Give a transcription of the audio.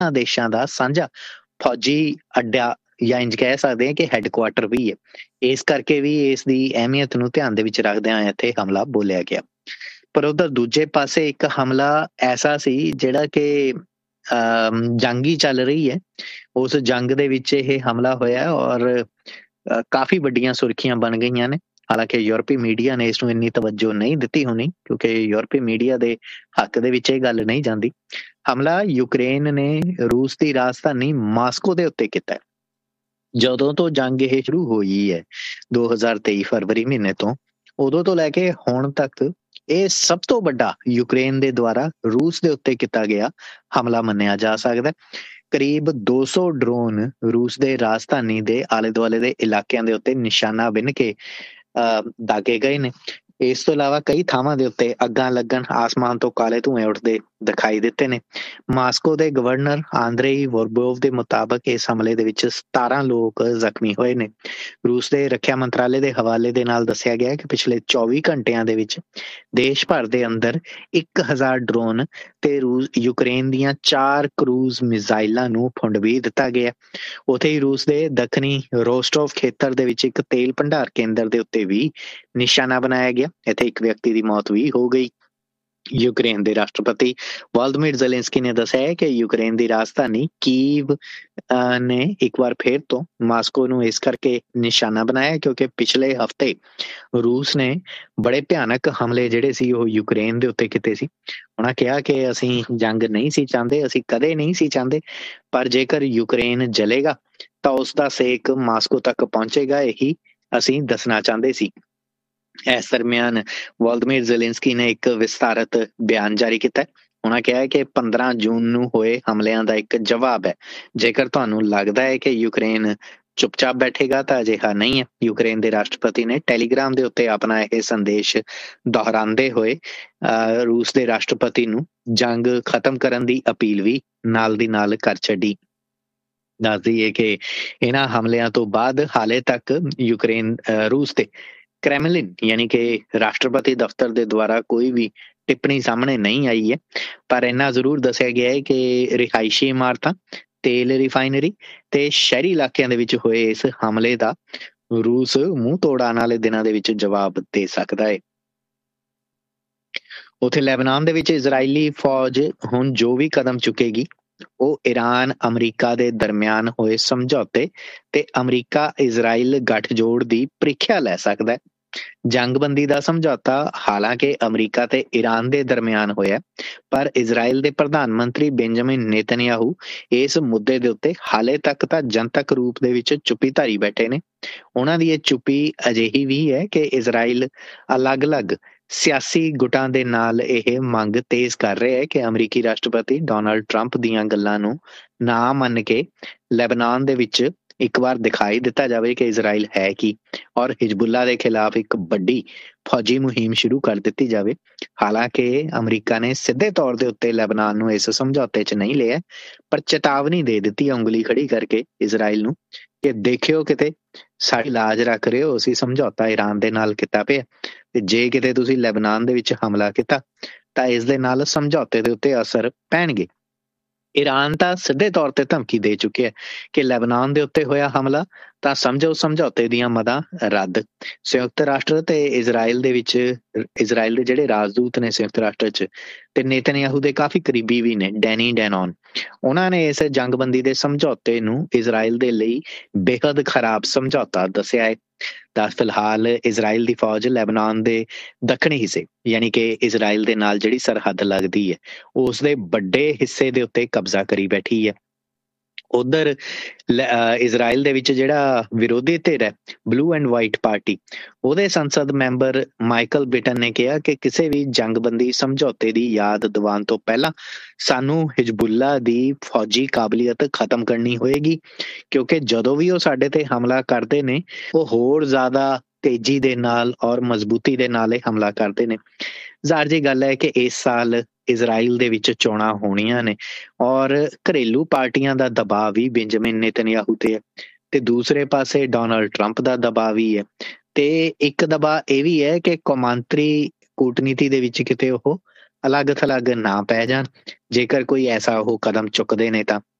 ਦੇਸ਼ਾਂ ਦਾ ਸਾਂਝਾ ਫੌਜੀ ਅੱਡਾ ਜਾਂ ਇੰਜ ਕਹਿ ਸਕਦੇ ਹਾਂ ਕਿ ਹੈੱਡਕੁਆਟਰ ਵੀ ਹੈ। ਇਸ ਕਰਕੇ ਵੀ ਇਸ ਦੀ ਅਹਿਮੀਅਤ ਨੂੰ ਧਿਆਨ ਦੇ ਵਿੱਚ ਰੱਖਦਿਆਂ ਇੱਥੇ ਹਮਲਾ ਬੋਲਿਆ ਗਿਆ। ਪਰ ਉਧਰ ਦੂਜੇ ਪਾਸੇ ਇੱਕ ਹਮਲਾ ਐਸਾ ਸੀ ਜਿਹੜਾ ਕਿ ਜੰਗ ਹੀ ਚੱਲ ਰਹੀ ਹੈ। ਉਸ ਜੰਗ ਦੇ ਵਿੱਚ ਇਹ ਹਮਲਾ ਹੋਇਆ ਔਰ ਕਾਫੀ ਵੱਡੀਆਂ ਸੁਰਖੀਆਂ ਬਣ ਗਈਆਂ ਨੇ। ਹਾਲਾਂਕਿ ਯੂਰਪੀ ਮੀਡੀਆ ਨੇ ਇਸ ਨੂੰ ਇੰਨੀ ਤਵੱਜੋ ਨਹੀਂ ਦਿੱਤੀ ਹੋਣੀ, ਕਿਉਂਕਿ ਯੂਰਪੀ ਮੀਡੀਆ ਦੇ ਹੱਕ ਦੇ ਵਿੱਚ ਇਹ ਗੱਲ ਨਹੀਂ ਜਾਂਦੀ। ਹਮਲਾ ਯੂਕਰੇਨ ਨੇ ਰੂਸ ਦੀ ਰਾਜਧਾਨੀ ਮਾਸਕੋ ਦੇ ਉੱਤੇ ਕੀਤਾ। ਜਦੋਂ ਤੋਂ ਜੰਗ ਇਹ ਸ਼ੁਰੂ ਹੋਈ ਹੈ 2023 ਫਰਵਰੀ ਮਹੀਨੇ ਤੋਂ, ਉਦੋਂ ਤੋਂ ਲੈ ਕੇ ਹੁਣ ਤੱਕ ਇਹ ਸਭ ਤੋਂ ਵੱਡਾ ਯੂਕਰੇਨ ਦੇ ਦੁਆਰਾ ਰੂਸ ਦੇ ਉੱਤੇ ਕੀਤਾ ਗਿਆ ਹਮਲਾ ਮੰਨਿਆ ਜਾ ਸਕਦਾ। ਕਰੀਬ 200 ਡਰੋਨ ਰੂਸ ਦੇ ਰਾਜਧਾਨੀ ਦੇ ਆਲੇ ਦੁਆਲੇ ਦੇ ਇਲਾਕਿਆਂ ਦੇ ਉੱਤੇ ਨਿਸ਼ਾਨਾ ਬਿੰਨ ਕੇ ਦਾਗੇ ਗਏ ਨੇ। ਇਸ ਤੋਂ ਇਲਾਵਾ ਕਈ ਥਾਵਾਂ ਦੇ ਉੱਤੇ ਅੱਗਾਂ ਲੱਗਣ, ਆਸਮਾਨ ਤੋਂ ਕਾਲੇ ਧੂਏ ਉੱਠਦੇ ਦਿਖਾਈ ਦਿੱਤੇ ਨੇ। ਮਾਸਕੋ ਦੇ ਗਵਰਨਰ ਆਂਦਰੇਈ ਵੋਰਬੋਵ ਦੇ ਮੁਤਾਬਕ ਇਸ ਹਮਲੇ ਦੇ ਵਿੱਚ 17 ਲੋਕ ਜ਼ਖਮੀ ਹੋਏ ਨੇ। ਰੂਸ ਦੇ ਰੱਖਿਆ ਮੰਤਰਾਲੇ ਦੇ ਹਵਾਲੇ ਦੇ ਨਾਲ ਦੱਸਿਆ ਗਿਆ ਕਿ ਪਿਛਲੇ 24 ਘੰਟਿਆਂ ਦੇ ਵਿੱਚ ਦੇਸ਼ ਭਰ ਦੇ ਅੰਦਰ 1000 ਡਰੋਨ ਤੇ ਯੂਕਰੇਨ ਦੀਆਂ 4 ਕਰੂਜ਼ ਮਿਜ਼ਾਈਲਾਂ ਨੂੰ ਫੁੰਡਵੀ ਦਿੱਤਾ ਗਿਆ। ਉੱਥੇ ਹੀ ਰੂਸ ਦੇ ਦੱਖਣੀ ਰੋਸਟੋਵ ਖੇਤਰ ਦੇ ਵਿੱਚ ਇੱਕ ਤੇਲ ਭੰਡਾਰ ਕੇਂਦਰ ਦੇ ਉੱਤੇ ਵੀ ਨਿਸ਼ਾਨਾ ਬਣਾਇਆ ਗਿਆ। ਇੱਥੇ ਇੱਕ ਵਿਅਕਤੀ ਦੀ ਮੌਤ ਵੀ ਹੋ ਗਈ। ਯੂਕਰੇਨ ਦੇ ਰਾਸ਼ਟਰਪਤੀ ਵੋਲੋਦੀਮੀਰ ਜ਼ੈਲੈਂਸਕੀ ਨੇ ਦੱਸਿਆ ਹੈ ਕਿ ਯੂਕਰੇਨ ਦੀ ਰਾਜਧਾਨੀ ਕੀਵ ਨੇ ਇੱਕ ਵਾਰ ਫੇਰ ਤੋਂ ਮਾਸਕੋ ਨੂੰ ਇਸ ਕਰਕੇ ਨਿਸ਼ਾਨਾ ਬਣਾਇਆ ਕਿਉਂਕਿ ਪਿਛਲੇ ਹਫ਼ਤੇ ਰੂਸ ਨੇ ਬੜੇ ਭਿਆਨਕ ਹਮਲੇ ਜਿਹੜੇ ਸੀ ਉਹ ਯੂਕਰੇਨ ਦੇ ਉੱਤੇ ਕੀਤੇ ਸੀ। ਉਹਨਾਂ ਕਿਹਾ ਕਿ ਅਸੀਂ ਜੰਗ ਨਹੀਂ ਸੀ ਚਾਹੁੰਦੇ, ਅਸੀਂ ਕਦੇ ਨਹੀਂ ਸੀ ਚਾਹੁੰਦੇ, ਪਰ ਜੇਕਰ ਯੂਕਰੇਨ ਜਲੇਗਾ ਤਾਂ ਉਸ ਦਾ ਸੇਕ ਮਾਸਕੋ ਤੱਕ ਪਹੁੰਚੇਗਾ, ਇਹੀ ਅਸੀਂ ਦੱਸਣਾ ਚਾਹੁੰਦੇ ਸੀ। ਇਸ ਦਰਮਿਆਨ ਵੋਲੋਦੀਮੀਰ ਜ਼ੈਲੈਂਸਕੀ ਨੇ ਇੱਕ ਵਿਸਤਾਰਤ ਬਿਆਨ ਜਾਰੀ ਕੀਤਾ। ਉਹਨਾਂ ਕਿਹਾ ਕਿ 15 ਜੂਨ ਨੂੰ ਹੋਏ ਹਮਲਿਆਂ ਦਾ ਇੱਕ ਜਵਾਬ ਹੈ। ਜੇਕਰ ਤੁਹਾਨੂੰ ਲੱਗਦਾ ਹੈ ਕਿ ਯੂਕਰੇਨ ਚੁੱਪਚਾਪ ਬੈਠੇਗਾ ਤਾਂ ਅਜਿਹਾ ਨਹੀਂ ਹੈ। ਯੂਕਰੇਨ ਦੇ ਰਾਸ਼ਟਰਪਤੀ ਨੇ ਟੈਲੀਗ੍ਰਾਮ ਦੇ ਉੱਤੇ ਆਪਣਾ ਇਹ ਸੰਦੇਸ਼ ਦੁਹਰਾਉਂਦੇ ਹੋਏ ਰੂਸ ਦੇ ਰਾਸ਼ਟਰਪਤੀ ਨੂੰ ਜੰਗ ਖਤਮ ਕਰਨ ਦੀ ਅਪੀਲ ਵੀ ਨਾਲ ਦੀ ਨਾਲ ਕਰ ਛੱਡੀ। ਦੱਸ ਦਈਏ ਕਿ ਇਹਨਾਂ ਹਮਲਿਆਂ ਤੋਂ ਬਾਅਦ ਹਾਲੇ ਤੱਕ ਰੂਸ ਦੇ ਕ੍ਰੈਮਲਿਨ ਯਾਨੀ ਕਿ ਰਾਸ਼ਟਰਪਤੀ ਦਫ਼ਤਰ ਦੇ ਦੁਆਰਾ ਕੋਈ ਵੀ ਟਿੱਪਣੀ ਸਾਹਮਣੇ ਨਹੀਂ ਆਈ ਹੈ, ਪਰ ਇੰਨਾ ਜ਼ਰੂਰ ਦੱਸਿਆ ਗਿਆ ਹੈ ਕਿ ਰਿਹਾਇਸ਼ੀ ਇਮਾਰਤਾਂ, ਤੇਲ ਰਿਫਾਈਨਰੀ ਤੇ ਸ਼ਹਿਰੀ ਇਲਾਕਿਆਂ ਦੇ ਵਿੱਚ ਹੋਏ ਇਸ ਹਮਲੇ ਦਾ ਰੂਸ ਮੂੰਹ ਤੋੜ ਆਉਣ ਵਾਲੇ ਦਿਨਾਂ ਦੇ ਵਿੱਚ ਜਵਾਬ ਦੇ ਸਕਦਾ ਹੈ। ਉੱਥੇ ਲੈਬਨਾਨ ਦੇ ਵਿੱਚ ਇਜ਼ਰਾਈਲੀ ਫੌਜ ਹੁਣ ਜੋ ਵੀ ਕਦਮ ਚੁੱਕੇਗੀ ਉਹ ਈਰਾਨ ਅਮਰੀਕਾ ਦੇ ਦਰਮਿਆਨ ਹੋਏ ਸਮਝੌਤੇ ਤੇ ਅਮਰੀਕਾ ਇਜ਼ਰਾਈਲ ਗੱਠਜੋੜ ਦੀ ਪ੍ਰੀਖਿਆ ਲੈ ਸਕਦਾ ਹੈ। ਜੰਗਬੰਦੀ ਦਾ ਸਮਝੌਤਾ ਹਾਲਾਂਕਿ ਅਮਰੀਕਾ ਤੇ ਈਰਾਨ ਦੇ ਦਰਮਿਆਨ ਹੋਇਆ, ਪਰ ਇਜ਼ਰਾਈਲ ਦੇ ਪ੍ਰਧਾਨ ਮੰਤਰੀ ਬੈਂਜਾਮਿਨ ਨੇਤਨਯਾਹੂ ਇਸ ਮੁੱਦੇ ਦੇ ਉੱਤੇ ਹਾਲੇ ਤੱਕ ਤਾਂ ਜਨਤਕ ਰੂਪ ਦੇ ਵਿੱਚ ਚੁੱਪੀ ਧਾਰੀ ਬੈਠੇ ਨੇ। ਉਹਨਾਂ ਦੀ ਇਹ ਚੁੱਪੀ ਅਜਿਹੀ ਵੀ ਹੈ ਕਿ ਇਜ਼ਰਾਈਲ ਅਲੱਗ-ਅਲੱਗ ਸਿਆਸੀ ਗੁੱਟਾਂ ਦੇ ਨਾਲ ਇਹ ਮੰਗ ਤੇਜ਼ ਕਰ ਰਿਹਾ ਹੈ ਕਿ ਅਮਰੀਕੀ ਰਾਸ਼ਟਰਪਤੀ ਡੋਨਾਲਡ ਟਰੰਪ ਦੀਆਂ ਗੱਲਾਂ ਨੂੰ ਨਾ ਮੰਨ ਕੇ ਲੈਬਨਾਨ ਦੇ ਵਿੱਚ ਇੱਕ ਵਾਰ ਦਿਖਾਈ ਦਿੱਤਾ ਜਾਵੇ ਕਿ ਇਜ਼ਰਾਈਲ ਹੈ ਕੀ, ਔਰ ਹਿਜ਼ਬੁੱਲਾ ਦੇ ਖਿਲਾਫ ਇੱਕ ਵੱਡੀ ਫੌਜੀ ਮੁਹਿੰਮ ਸ਼ੁਰੂ ਕਰ ਦਿੱਤੀ ਜਾਵੇ। ਹਾਲਾਂਕਿ ਅਮਰੀਕਾ ਨੇ ਸਿੱਧੇ ਤੌਰ ਦੇ ਉੱਤੇ ਲੈਬਨਾਨ ਨੂੰ ਇਸ ਸਮਝੌਤੇ 'ਚ ਨਹੀਂ ਲਿਆ, ਪਰ ਚੇਤਾਵਨੀ ਦੇ ਦਿੱਤੀ ਉਂਗਲੀ ਖੜੀ ਕਰਕੇ ਇਜ਼ਰਾਈਲ ਨੂੰ ਕਿ ਦੇਖਿਓ ਕਿਤੇ ਸਾਡੀ ਲਾਜ ਰੱਖ ਰਹੇ ਹੋ, ਅਸੀਂ ਸਮਝੌਤਾ ਈਰਾਨ ਦੇ ਨਾਲ ਕੀਤਾ ਪਿਆ ਤੇ ਜੇ ਕਿਤੇ ਤੁਸੀਂ ਲੈਬਨਾਨ ਦੇ ਵਿੱਚ ਹਮਲਾ ਕੀਤਾ ਤਾਂ ਇਸ ਦੇ ਨਾਲ ਸਮਝੌਤੇ ਦੇ ਉੱਤੇ ਅਸਰ ਪੈਣਗੇ। ਈਰਾਨ ਤਾਂ ਸਿੱਧੇ ਤੌਰ ਤੇ ਧਮਕੀ ਦੇ ਚੁੱਕਿਆ ਕਿ ਲੈਬਨਾਨ ਦੇ ਉੱਤੇ ਹੋਇਆ ਹਮਲਾ ਤਾਂ ਸਮਝੋ ਸਮਝੌਤੇ ਦੀਆਂ ਮਦਾਂ ਰੱਦ। ਸੰਯੁਕਤ ਰਾਸ਼ਟਰ ਤੇ ਇਜ਼ਰਾਈਲ ਦੇ ਵਿੱਚ ਇਜ਼ਰਾਈਲ ਦੇ ਜਿਹੜੇ ਰਾਜਦੂਤ ਨੇ ਸੰਯੁਕਤ ਰਾਸ਼ਟਰ 'ਚ ਤੇ ਨੇਤਨਯਾਹੂ ਦੇ ਕਾਫੀ ਕਰੀਬੀ ਵੀ ਨੇ, ਡੈਨੀ ਡੈਨੋਨ, ਉਹਨਾਂ ਨੇ ਇਸ ਜੰਗਬੰਦੀ ਦੇ ਸਮਝੌਤੇ ਨੂੰ ਇਜ਼ਰਾਈਲ ਦੇ ਲਈ ਬੇਹੱਦ ਖਰਾਬ ਸਮਝੌਤਾ ਦੱਸਿਆ ਹੈ। ਤਾਂ ਫਿਲਹਾਲ ਇਜ਼ਰਾਈਲ ਦੀ ਫੌਜ ਲੈਬਨਾਨ ਦੇ ਦੱਖਣੀ ਹਿੱਸੇ ਯਾਨੀ ਕਿ ਇਜ਼ਰਾਈਲ ਦੇ ਨਾਲ ਜਿਹੜੀ ਸਰਹੱਦ ਲੱਗਦੀ ਹੈ ਉਸ ਦੇ ਵੱਡੇ ਹਿੱਸੇ ਦੇ ਉੱਤੇ ਕਬਜ਼ਾ ਕਰੀ ਬੈਠੀ ਹੈ। ਉਧਰ ਇਜ਼ਰਾਈਲ ਦੇ ਵਿੱਚ ਜਿਹੜਾ ਵਿਰੋਧੀ ਧਿਰ ਹੈ ਬਲੂ ਐਂਡ ਵਾਈਟ ਪਾਰਟੀ, ਉਹਦੇ ਸੰਸਦ ਮੈਂਬਰ ਮਾਈਕਲ ਬਿਟਨ ਨੇ ਕਿਹਾ ਕਿ ਕਿਸੇ ਵੀ ਜੰਗਬੰਦੀ ਸਮਝੌਤੇ ਦੀ ਯਾਦ ਦਿਵਾਉਣ ਤੋਂ ਪਹਿਲਾਂ ਸਾਨੂੰ ਹਿਜ਼ਬੁੱਲਾ ਦੀ ਫੌਜੀ ਕਾਬਲੀਅਤ ਖਤਮ ਕਰਨੀ ਹੋਏਗੀ, ਕਿਉਂਕਿ ਜਦੋਂ ਵੀ ਉਹ ਸਾਡੇ ਤੇ ਹਮਲਾ ਕਰਦੇ ਨੇ ਉਹ ਹੋਰ ਜ਼ਿਆਦਾ ਤੇਜ਼ੀ ਦੇ ਨਾਲ ਔਰ ਮਜ਼ਬੂਤੀ ਦੇ ਨਾਲ ਇਹ ਹਮਲਾ ਕਰਦੇ ਨੇ। ਜ਼ਾਹਰ ਜੀ ਗੱਲ ਹੈ ਕਿ ਇਸ ਸਾਲ ਇਜ਼ਰਾਈਲ ਦੇ ਵਿੱਚ ਚੋਣਾਂ ਹੋਣੀਆਂ ਨੇ ਔਰ ਘਰੇਲੂ ਪਾਰਟੀਆਂ ਦਾ ਦਬਾਅ ਵੀ ਬੈਂਜਾਮਿਨ ਨੇਤਨਯਾਹੂ ਤੇ ਹੈ ਤੇ ਦੂਸਰੇ ਪਾਸੇ ਡੋਨਾਲਡ ਟਰੰਪ ਦਾ ਦਬਾਅ ਵੀ ਹੈ ਤੇ ਇੱਕ ਦਬਾਅ ਇਹ ਵੀ ਹੈ ਕਿ ਕੌਮਾਂਤਰੀ ਕੂਟਨੀਤੀ ਦੇ ਵਿੱਚ ਕਿਤੇ ਉਹ ਅਲੱਗ-ਥਲੱਗ ਨਾ ਪੈ ਜਾਣ। ਜੇਕਰ ਕੋਈ ਐਸਾ ਉਹ ਕਦਮ ਚੁੱਕਦੇ ਨੇ ਤਾਂ